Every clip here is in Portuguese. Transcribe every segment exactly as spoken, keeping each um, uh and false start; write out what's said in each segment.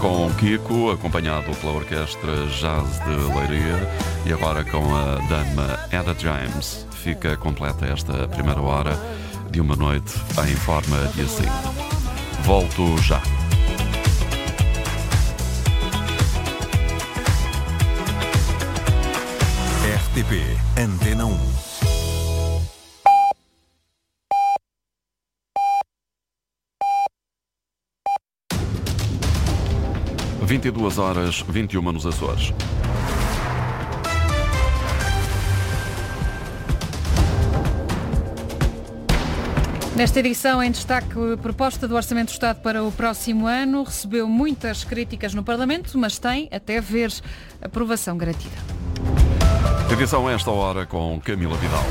com Kiko, acompanhado pela Orquestra Jazz de Leiria, e agora com a dama Etta James. Fica completa esta primeira hora de Uma Noite em Forma de Assim. Volto já. R T P Antena um. vinte e duas horas, vinte e uma nos Açores. Nesta edição, em destaque, a proposta do Orçamento do Estado para o próximo ano recebeu muitas críticas no Parlamento, mas tem até ver aprovação garantida. Edição a esta hora com Camila Vidal.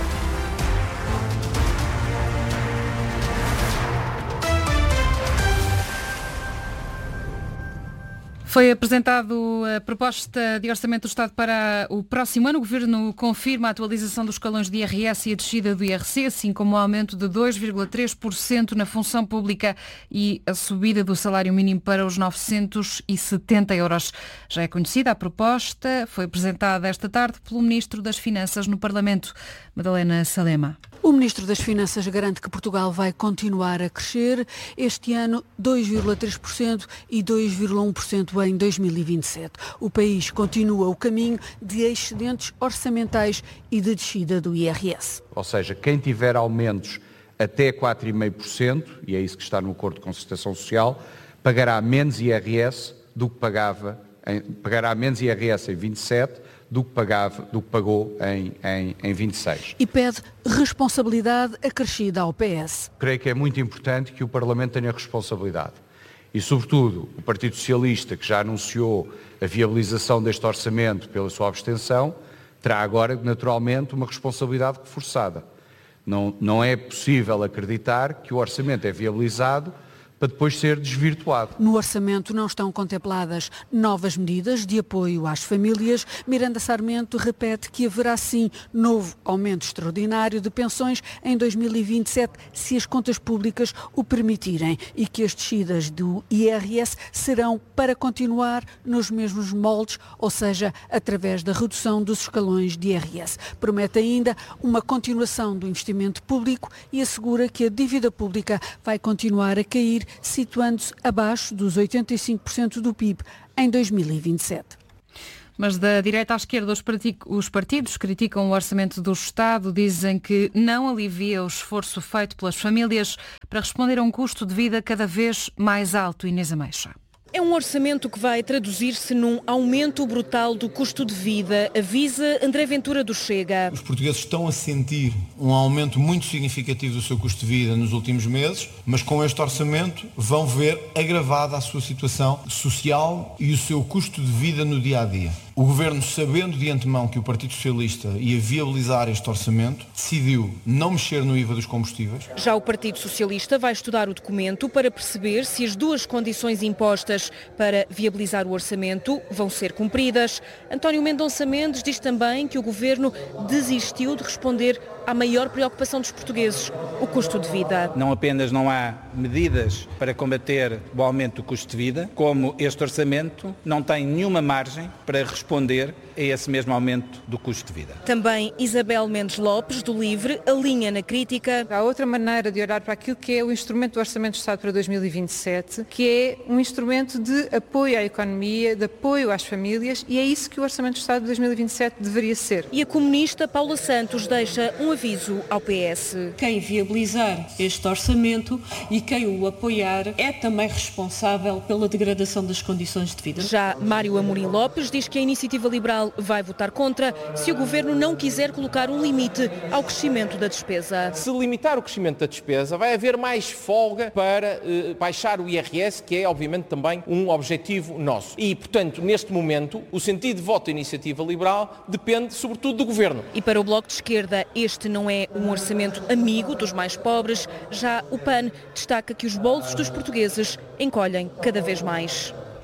Foi apresentado a proposta de Orçamento do Estado para o próximo ano. O Governo confirma a atualização dos escalões de I R S e a descida do I R C, assim como o aumento de dois vírgula três por cento na função pública e a subida do salário mínimo para os novecentos e setenta euros. Já é conhecida a proposta, foi apresentada esta tarde pelo Ministro das Finanças no Parlamento, Madalena Salema. O Ministro das Finanças garante que Portugal vai continuar a crescer, este ano dois vírgula três por cento e dois vírgula um por cento em dois mil e vinte e sete. O país continua o caminho de excedentes orçamentais e de descida do I R S. Ou seja, quem tiver aumentos até quatro vírgula cinco por cento, e é isso que está no Acordo de Concertação Social, pagará menos I R S do que pagava, em, pagará menos I R S em vinte e sete do que, pagava, do que pagou em, em, em vinte e seis. E pede responsabilidade acrescida ao P S. Creio que é muito importante que o Parlamento tenha responsabilidade. E, sobretudo, o Partido Socialista, que já anunciou a viabilização deste orçamento pela sua abstenção, terá agora, naturalmente, uma responsabilidade reforçada. Não, não é possível acreditar que o orçamento é viabilizado para depois ser desvirtuado. No orçamento não estão contempladas novas medidas de apoio às famílias. Miranda Sarmento repete que haverá sim novo aumento extraordinário de pensões em dois mil e vinte e sete, se as contas públicas o permitirem, e que as descidas do I R S serão para continuar nos mesmos moldes, ou seja, através da redução dos escalões de I R S. Promete ainda uma continuação do investimento público e assegura que a dívida pública vai continuar a cair, situando-se abaixo dos oitenta e cinco por cento do P I B em dois mil e vinte e sete. Mas da direita à esquerda, os partidos criticam o Orçamento do Estado, dizem que não alivia o esforço feito pelas famílias para responder a um custo de vida cada vez mais alto. Inês Ameixa. É um orçamento que vai traduzir-se num aumento brutal do custo de vida, avisa André Ventura do Chega. Os portugueses estão a sentir um aumento muito significativo do seu custo de vida nos últimos meses, mas com este orçamento vão ver agravada a sua situação social e o seu custo de vida no dia-a-dia. O Governo, sabendo de antemão que o Partido Socialista ia viabilizar este orçamento, decidiu não mexer no I V A dos combustíveis. Já o Partido Socialista vai estudar o documento para perceber se as duas condições impostas para viabilizar o orçamento vão ser cumpridas. António Mendonça Mendes diz também que o Governo desistiu de responder à maior preocupação dos portugueses, o custo de vida. Não apenas não há medidas para combater o aumento do custo de vida, como este orçamento não tem nenhuma margem para responder a esse mesmo aumento do custo de vida. Também Isabel Mendes Lopes, do LIVRE, alinha na crítica. Há outra maneira de olhar para aquilo que é o instrumento do Orçamento do Estado para dois mil e vinte e sete, que é um instrumento de apoio à economia, de apoio às famílias, e é isso que o Orçamento do Estado de dois mil e vinte e sete deveria ser. E a comunista Paula Santos deixa um aviso ao P S. Quem viabilizar este orçamento e quem o apoiar é também responsável pela degradação das condições de vida. Já Mário Amorim Lopes diz que a Iniciativa Liberal vai votar contra se o Governo não quiser colocar um limite ao crescimento da despesa. Se limitar o crescimento da despesa, vai haver mais folga para eh, baixar o I R S, que é obviamente também um objetivo nosso. E, portanto, neste momento, o sentido de voto da Iniciativa Liberal depende sobretudo do Governo. E para o Bloco de Esquerda, este não é um orçamento amigo dos mais pobres. Já o P A N destaca que os bolsos dos portugueses encolhem cada vez mais.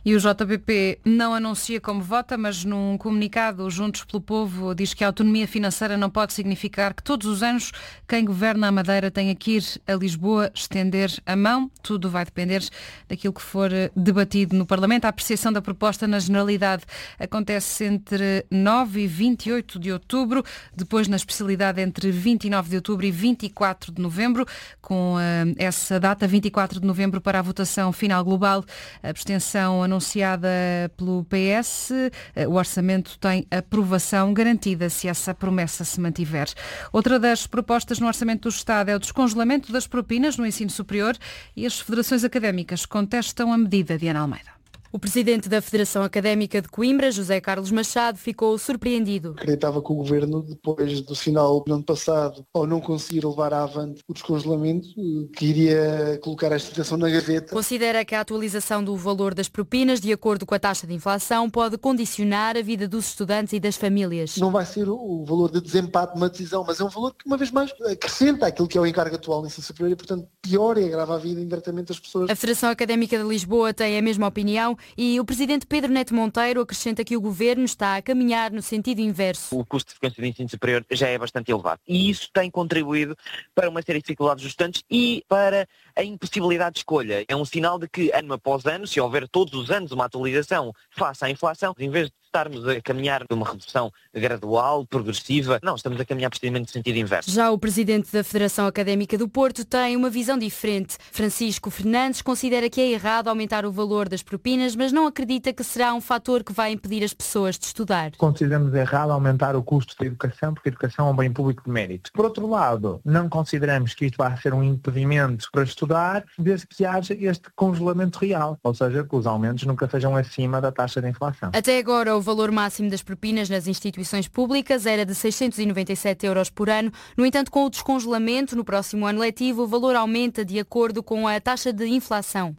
E o J B P não anuncia como vota, mas num comunicado, o Juntos pelo Povo diz que a autonomia financeira não pode significar que todos os anos quem governa a Madeira tenha que ir a Lisboa estender a mão. Tudo vai depender daquilo que for debatido no Parlamento. A apreciação da proposta na Generalidade acontece entre nove e vinte e oito de outubro, depois na especialidade entre vinte e nove de outubro e vinte e quatro de novembro, com uh, essa data, vinte e quatro de novembro, para a votação final global. A abstenção anunciada pelo P S, uh, o orçamento tem aprovação garantida se essa promessa se mantiver. Outra das propostas no Orçamento do Estado é o descongelamento das propinas no ensino superior e as federações académicas contestam a medida de Ana Almeida. O presidente da Federação Académica de Coimbra, José Carlos Machado, ficou surpreendido. Acreditava que o Governo, depois do final do ano passado, ao não conseguir levar avante o descongelamento, que iria colocar esta situação na gaveta. Considera que a atualização do valor das propinas, de acordo com a taxa de inflação, pode condicionar a vida dos estudantes e das famílias. Não vai ser o valor de desempate de uma decisão, mas é um valor que, uma vez mais, acrescenta aquilo que é o encargo atual no ensino superior e, portanto, piora e agrava a vida indiretamente das pessoas. A Federação Académica de Lisboa tem a mesma opinião e o presidente Pedro Neto Monteiro acrescenta que o governo está a caminhar no sentido inverso. O custo de frequência de ensino superior já é bastante elevado e isso tem contribuído para uma série de dificuldades dos estudantes e para a impossibilidade de escolha. É um sinal de que, ano após ano, se houver todos os anos uma atualização face à inflação, em vez de estarmos a caminhar de uma redução gradual, progressiva, não, estamos a caminhar precisamente no sentido inverso. Já o presidente da Federação Académica do Porto tem uma visão diferente. Francisco Fernandes considera que é errado aumentar o valor das propinas, mas não acredita que será um fator que vai impedir as pessoas de estudar. Consideramos errado aumentar o custo da educação, porque a educação é um bem público de mérito. Por outro lado, não consideramos que isto vá ser um impedimento para estudar, desde que haja este congelamento real, ou seja, que os aumentos nunca sejam acima da taxa de inflação. Até agora, o valor máximo das propinas nas instituições públicas era de seiscentos e noventa e sete euros por ano. No entanto, com o descongelamento, no próximo ano letivo, o valor aumenta de acordo com a taxa de inflação.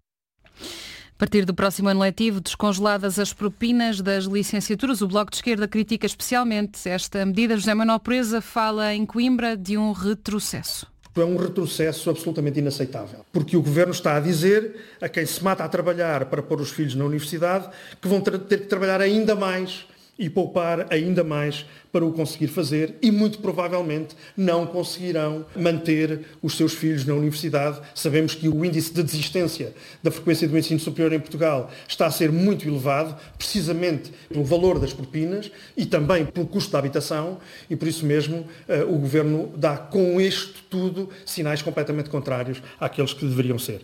A partir do próximo ano letivo, descongeladas as propinas das licenciaturas, o Bloco de Esquerda critica especialmente esta medida. José Manuel Proeza fala em Coimbra de um retrocesso. É um retrocesso absolutamente inaceitável, porque o Governo está a dizer a quem se mata a trabalhar para pôr os filhos na universidade que vão ter que trabalhar ainda mais e poupar ainda mais para o conseguir fazer e muito provavelmente não conseguirão manter os seus filhos na universidade. Sabemos que o índice de desistência da frequência do ensino superior em Portugal está a ser muito elevado, precisamente pelo valor das propinas e também pelo custo da habitação e por isso mesmo o Governo dá com isto tudo sinais completamente contrários àqueles que deveriam ser.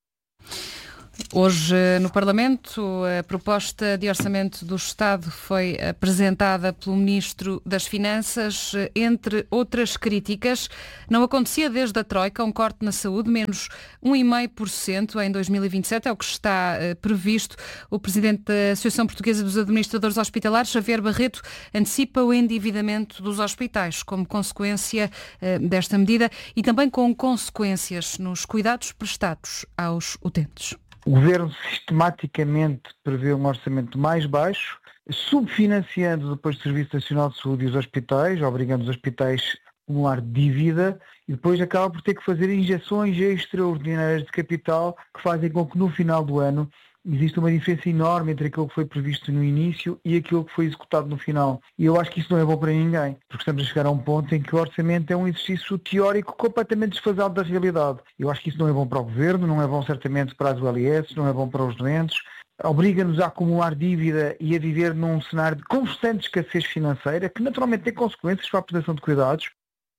Hoje, no Parlamento, a proposta de orçamento do Estado foi apresentada pelo Ministro das Finanças. Entre outras críticas, não acontecia desde a Troika um corte na saúde, menos um vírgula cinco por cento em dois mil e vinte e sete, é o que está previsto. O Presidente da Associação Portuguesa dos Administradores Hospitalares, Xavier Barreto, antecipa o endividamento dos hospitais como consequência desta medida e também com consequências nos cuidados prestados aos utentes. O Governo sistematicamente prevê um orçamento mais baixo, subfinanciando depois o Serviço Nacional de Saúde e os hospitais, obrigando os hospitais a acumular dívida e depois acaba por ter que fazer injeções extraordinárias de capital que fazem com que no final do ano existe uma diferença enorme entre aquilo que foi previsto no início e aquilo que foi executado no final. E eu acho que isso não é bom para ninguém, porque estamos a chegar a um ponto em que o orçamento é um exercício teórico completamente desfasado da realidade. Eu acho que isso não é bom para o Governo, não é bom certamente para as U L S, não é bom para os doentes, obriga-nos a acumular dívida e a viver num cenário de constante escassez financeira, que naturalmente tem consequências para a prestação de cuidados.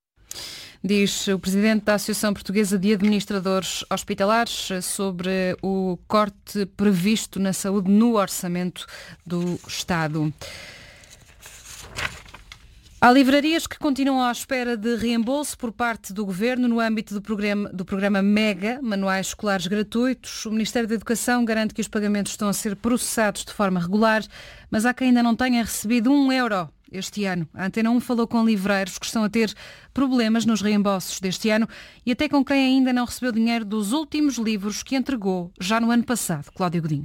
Diz o Presidente da Associação Portuguesa de Administradores Hospitalares sobre o corte previsto na saúde no orçamento do Estado. Há livrarias que continuam à espera de reembolso por parte do Governo no âmbito do programa, do programa MEGA, Manuais Escolares Gratuitos. O Ministério da Educação garante que os pagamentos estão a ser processados de forma regular, mas há quem ainda não tenha recebido um euro este ano. A Antena um falou com livreiros que estão a ter problemas nos reembolsos deste ano e até com quem ainda não recebeu dinheiro dos últimos livros que entregou já no ano passado. Cláudio Godinho.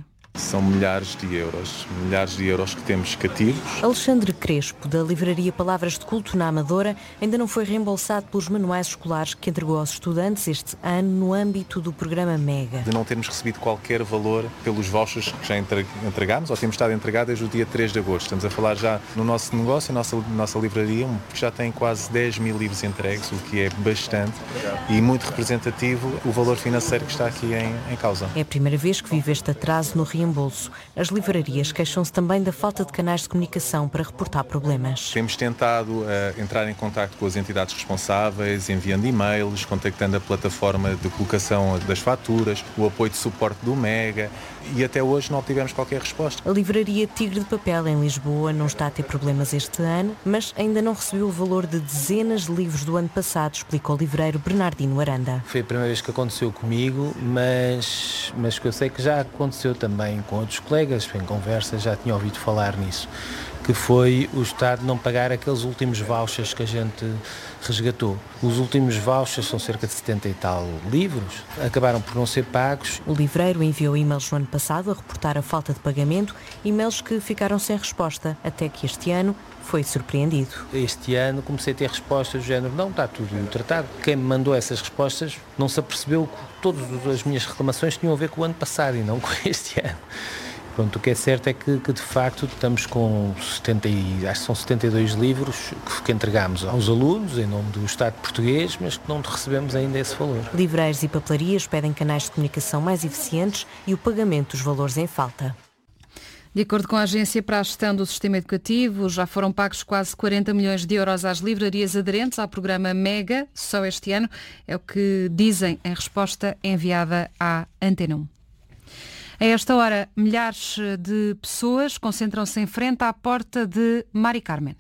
São milhares de euros, milhares de euros que temos cativos. Alexandre Crespo, da livraria Palavras de Culto na Amadora, ainda não foi reembolsado pelos manuais escolares que entregou aos estudantes este ano no âmbito do programa Mega. De não termos recebido qualquer valor pelos vouchers que já entregámos, ou temos estado a entregar desde o dia três de agosto. Estamos a falar já no nosso negócio, na nossa, nossa livraria, que já tem quase dez mil livros entregues, o que é bastante e muito representativo o valor financeiro que está aqui em, em causa. É a primeira vez que vive este atraso no reembolso. As livrarias queixam-se também da falta de canais de comunicação para reportar problemas. Temos tentado uh, entrar em contacto com as entidades responsáveis, enviando e-mails, contactando a plataforma de colocação das faturas, o apoio de suporte do Mega, e até hoje não obtivemos qualquer resposta. A livraria Tigre de Papel em Lisboa não está a ter problemas este ano, mas ainda não recebeu o valor de dezenas de livros do ano passado, explicou o livreiro Bernardino Aranda. Foi a primeira vez que aconteceu comigo, mas, mas que eu sei que já aconteceu também com outros colegas, em conversa já tinha ouvido falar nisso, que foi o Estado não pagar aqueles últimos vouchers que a gente resgatou. Os últimos vouchers são cerca de setenta e tal livros, acabaram por não ser pagos. O livreiro enviou e-mails no ano passado a reportar a falta de pagamento, e-mails que ficaram sem resposta, até que este ano foi surpreendido. Este ano comecei a ter respostas do género, não, está tudo tratado. Quem me mandou essas respostas não se apercebeu que todas as minhas reclamações tinham a ver com o ano passado e não com este ano. Pronto, o que é certo é que, que de facto estamos com setenta, acho que são setenta e dois livros que, que entregamos aos alunos em nome do Estado português, mas que não recebemos ainda esse valor. Livreiros e papelarias pedem canais de comunicação mais eficientes e o pagamento dos valores em falta. De acordo com a Agência para a Gestão do Sistema Educativo, já foram pagos quase quarenta milhões de euros às livrarias aderentes ao programa Mega, só este ano, é o que dizem em resposta enviada à Antena um. A esta hora, milhares de pessoas concentram-se em frente à porta de Mari Carmen.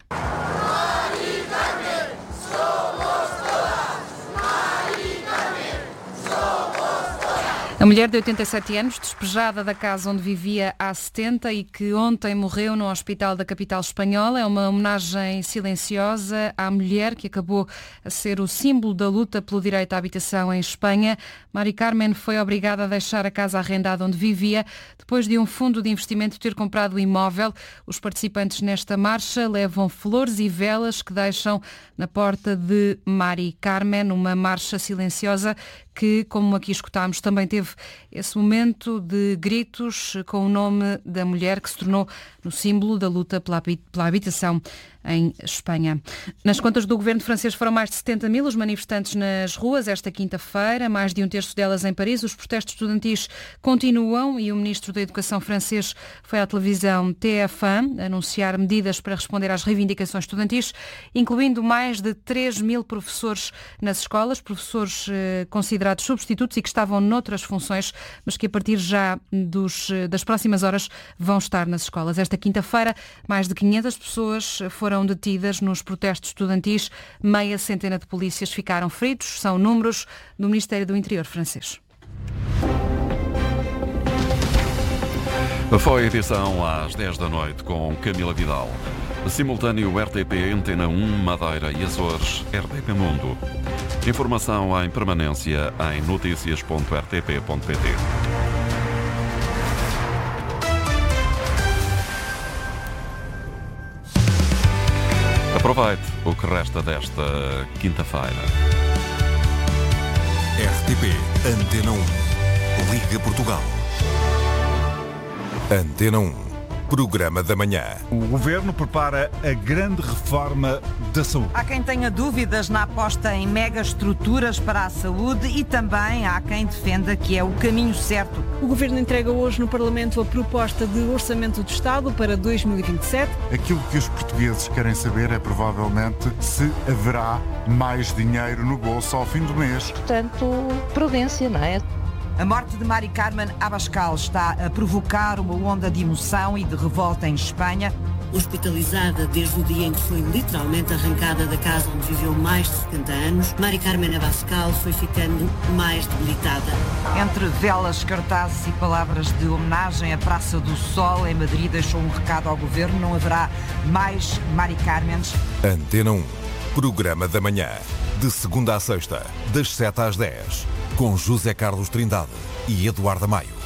A mulher de oitenta e sete anos, despejada da casa onde vivia há setenta e que ontem morreu no hospital da capital espanhola, é uma homenagem silenciosa à mulher que acabou a ser o símbolo da luta pelo direito à habitação em Espanha. Mari Carmen foi obrigada a deixar a casa arrendada onde vivia depois de um fundo de investimento ter comprado o imóvel. Os participantes nesta marcha levam flores e velas que deixam na porta de Mari Carmen, uma marcha silenciosa que, como aqui escutámos, também teve esse momento de gritos com o nome da mulher que se tornou no símbolo da luta pela habitação em Espanha. Nas contas do governo francês foram mais de setenta mil os manifestantes nas ruas esta quinta-feira, mais de um terço delas em Paris. Os protestos estudantis continuam e o ministro da Educação francês foi à televisão T F um anunciar medidas para responder às reivindicações estudantis, incluindo mais de três mil professores nas escolas, professores eh, considerados substitutos e que estavam noutras funções, mas que a partir já dos, das próximas horas vão estar nas escolas. Esta quinta-feira, mais de quinhentas pessoas foram detidas nos protestos estudantis, meia centena de polícias ficaram feridos, são números do Ministério do Interior francês. Foi a edição às dez da noite com Camila Vidal. Simultâneo R T P, Antena um, Madeira e Açores, R T P Mundo. Informação em permanência em notícias ponto r t p ponto p t. Aproveite o que resta desta quinta-feira. R T P Antena um. Liga Portugal. Antena um. Programa da Manhã. O Governo prepara a grande reforma da saúde. Há quem tenha dúvidas na aposta em megaestruturas para a saúde e também há quem defenda que é o caminho certo. O Governo entrega hoje no Parlamento a proposta de Orçamento do Estado para dois mil e vinte e sete. Aquilo que os portugueses querem saber é provavelmente se haverá mais dinheiro no bolso ao fim do mês. Portanto, prudência, não é? A morte de Mari Carmen Abascal está a provocar uma onda de emoção e de revolta em Espanha. Hospitalizada desde o dia em que foi literalmente arrancada da casa onde viveu mais de setenta anos, Mari Carmen Abascal foi ficando mais debilitada. Entre velas, cartazes e palavras de homenagem, a Praça do Sol em Madrid deixou um recado ao Governo: não haverá mais Mari Carmens. Antena um. Programa da Manhã. De segunda a sexta, das sete às dez. Com José Carlos Trindade e Eduardo Maio.